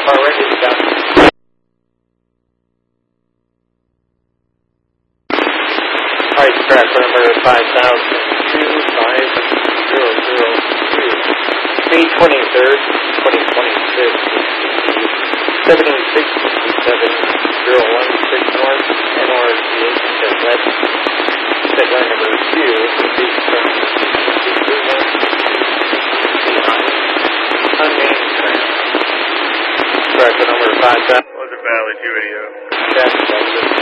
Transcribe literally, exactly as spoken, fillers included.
Already done. Alright, track number five thousand two five zero zero two. May twenty-third, twenty twenty-six. seventy-six seven zero one six North, N R G H at West. Segment number two, station from unnamed train. Track number five thousand. Pleasant Valley two eighty. Jackson, Texas.